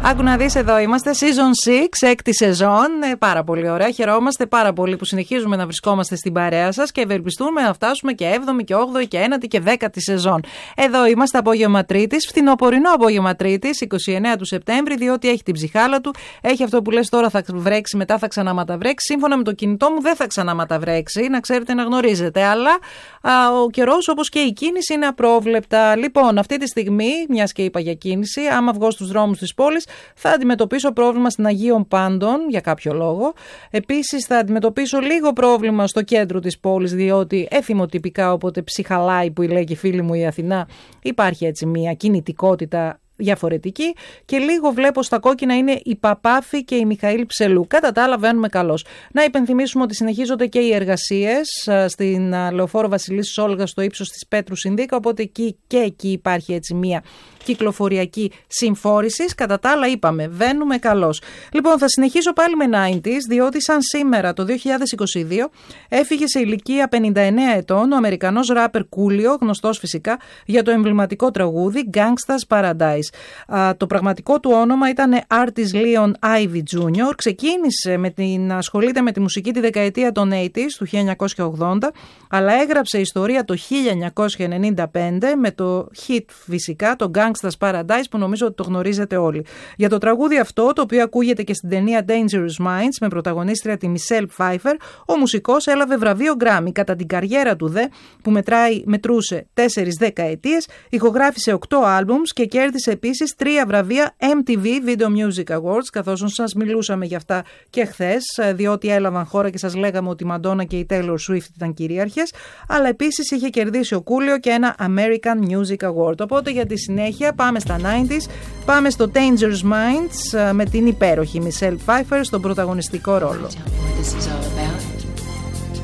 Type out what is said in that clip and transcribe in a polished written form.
Άκου να δεις, εδώ είμαστε, season 6, έκτη σεζόν. Πάρα πολύ ωραία. Χαιρόμαστε πάρα πολύ που συνεχίζουμε να βρισκόμαστε στην παρέα σας και ευελπιστούμε να φτάσουμε και 7η και 8η και 9η και 10η σεζόν. Εδώ είμαστε απόγευμα Τρίτης, φθινοπορεινό απόγευμα Τρίτης, 29 του Σεπτέμβρη, διότι έχει την ψυχάλα του. Έχει αυτό που λες τώρα θα βρέξει, μετά θα ξαναματαβρέξει. Σύμφωνα με το κινητό μου δεν θα ξαναματαβρέξει, να ξέρετε, να γνωρίζετε. Αλλά ο καιρός, όπως και η κίνηση, είναι απρόβλεπτα. Λοιπόν, αυτή τη στιγμή, μιας και είπα για κίνηση, άμα βγω στους δρόμους της πόλης, θα αντιμετωπίσω πρόβλημα στην Αγίων Πάντων για κάποιο λόγο. Επίσης, θα αντιμετωπίσω λίγο πρόβλημα στο κέντρο της πόλης, διότι εθιμοτυπικά, οπότε ψυχαλάει που λέει και η φίλη μου η Αθηνά, υπάρχει έτσι μια κινητικότητα διαφορετική και λίγο βλέπω στα κόκκινα είναι η Παπάφη και η Μιχαήλ Ψελού. Κατά τα άλλα βαίνουμε καλώς. Να υπενθυμίσουμε ότι συνεχίζονται και οι εργασίες στην Λεωφόρο Βασιλής Όλγας στο ύψος της Πέτρου Συνδίκα, οπότε εκεί υπάρχει έτσι μία κυκλοφοριακή συμφόρηση. Κατά τα άλλα είπαμε, βαίνουμε καλώς. Λοιπόν, θα συνεχίσω πάλι με 90s, διότι σαν σήμερα το 2022 έφυγε σε ηλικία 59 ετών ο Αμερικανός ράπερ Κούλιο, γνωστός φυσικά για το εμβληματικό τραγούδι Gangsta's Paradise. Το πραγματικό του όνομα ήταν Artis Leon Ivy Jr. Ξεκίνησε ασχολείται με τη μουσική τη δεκαετία των 80s, του 1980, αλλά έγραψε ιστορία το 1995 με το hit φυσικά, το Gangsta's Paradise, που νομίζω ότι το γνωρίζετε όλοι. Για το τραγούδι αυτό, το οποίο ακούγεται και στην ταινία Dangerous Minds με πρωταγωνίστρια τη Michelle Pfeiffer, ο μουσικός έλαβε βραβείο Grammy. Κατά την καριέρα του που μετρούσε 4 δεκαετίες, ηχογράφησε 8 άλμπουμς και κέρδισε επίσης 3 βραβεία MTV Video Music Awards, καθώς σας μιλούσαμε για αυτά και χθες, διότι έλαβαν χώρα και σας λέγαμε ότι η Madonna και η Taylor Swift ήταν κυρίαρχες, αλλά επίσης είχε κερδίσει ο Κούλιο και ένα American Music Award. Οπότε για τη συνέχεια πάμε στα 90s, πάμε στο Dangerous Minds με την υπέροχη Michelle Pfeiffer στον πρωταγωνιστικό ρόλο.